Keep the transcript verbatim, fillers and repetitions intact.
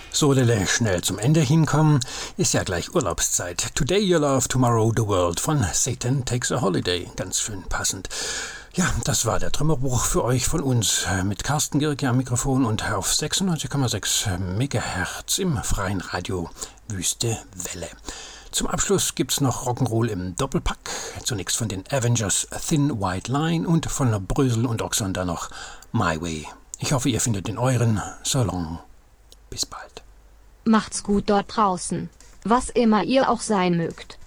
So, Lille, schnell zum Ende hinkommen. Ist ja gleich Urlaubszeit. Today you love, tomorrow the world von Satan Takes a Holiday. Ganz schön passend. Ja, das war der Trümmerbruch für euch von uns mit Carsten Girke am Mikrofon und auf sechsundneunzig Komma sechs Megahertz im freien Radio Wüste Welle. Zum Abschluss gibt's noch Rock'n'Roll im Doppelpack. Zunächst von den Avengers Thin White Line und von Brösel und Oxon dann noch My Way. Ich hoffe, ihr findet den euren. So long. Bis bald. Macht's gut dort draußen. Was immer ihr auch sein mögt.